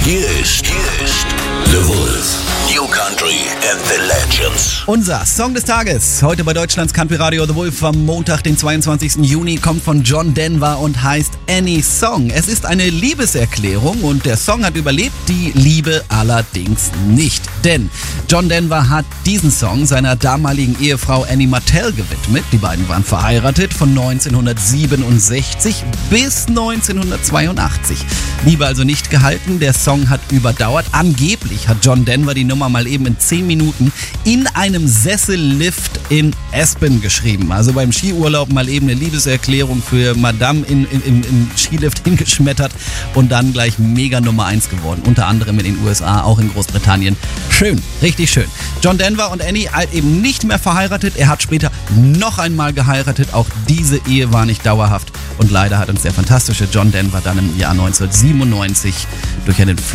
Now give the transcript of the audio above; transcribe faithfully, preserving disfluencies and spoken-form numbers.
Hier ist, hier ist The Wolf. New Country and the Legends. Unser Song des Tages, heute bei Deutschlands Country Radio The Wolf am Montag, den zweiundzwanzigsten Juni, kommt von John Denver und heißt Any Song. Es ist eine Liebeserklärung und der Song hat überlebt, die Liebe allerdings nicht. Denn John Denver hat diesen Song seiner damaligen Ehefrau Annie Martell gewidmet. Die beiden waren verheiratet von neunzehnhundertsiebenundsechzig bis neunzehnhundertzweiundachtzig. Liebe also nicht gehalten, der Song hat überdauert. Angeblich hat John Denver die Nummer mal eben in zehn Minuten in einem Sessellift in Aspen geschrieben. Also beim Skiurlaub mal eben eine Liebeserklärung für Madame in, in, in, im Skilift hingeschmettert und dann gleich mega Nummer eins geworden. Unter anderem in den U S A, auch in Großbritannien. Schön, richtig schön. John Denver und Annie eben nicht mehr verheiratet. Er hat später noch einmal geheiratet. Auch diese Ehe war nicht dauerhaft. Und leider hat uns der fantastische John Denver dann im Jahr neunzehnhundertsiebenundneunzig durch einen